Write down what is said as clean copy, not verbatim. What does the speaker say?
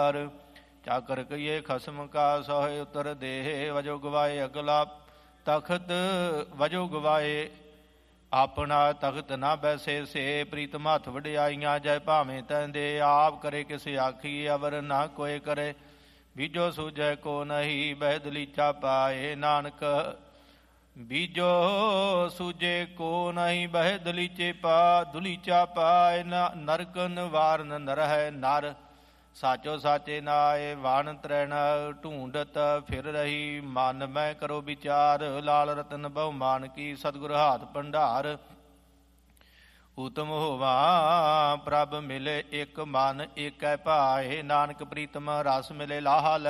ਚਾਕਰ ਕਈਏ ਖਸਮ ਕਾ ਸੋਹਿ ਉਤਰ ਦੇਹ ਵਜੋ ਗਵਾਏ ਅਗਲਾ ਤਖਤ ਵਜੋ ਗਵਾਏ ਆਪਣਾ ਤਖਤ ਨਾ ਬੈਸੇ ਸੇ ਪ੍ਰੀਤਮ ਹੱਥ ਵਡਿਆਈਆਂ ਜੈ ਭਾਵੇਂ ਤੈਂਦੇ ਆਪ ਕਰੇ ਕਿਸ ਆਖੀ ਅਵਰ ਨਾ ਕੋਏ ਕਰੇ ਬੀਜੋ ਸੂਝੈ ਕੋ ਨਹੀਂ ਬਹਿ ਦਲੀਚਾ ਪਾਏ ਨਾਨਕ ਬੀਜੋ ਸੂਝੇ ਕੋ ਨਹੀਂ ਬਹਿ ਦੁਲੀਚਾ ਪਾਏ ਨਰਕ ਨਿਵਾਰਨ ਨਰਹਿ ਨਰ ਸਾਚੋ ਸਾਚੇ ਨਾਏ ਵਣ ਤਰੈਣ ਢੂੰਡਤ ਫਿਰ ਰਹੀ ਮਨ ਮੈਂ ਕਰੋ ਵਿਚਾਰ ਲਾਲ ਰਤਨ ਬਹੁਮਾਨ ਕੀ ਸਤਿਗੁਰ ਹਾਥ ਭੰਡਾਰ ਉਤਮ ਹੋਵਾ ਪ੍ਰਭ ਮਿਲੇ ਇੱਕ ਮਨ ਏਕੈ ਭਾਏ ਨਾਨਕ ਪ੍ਰੀਤਮ ਰਸ ਮਿਲੇ ਲਾਹਾ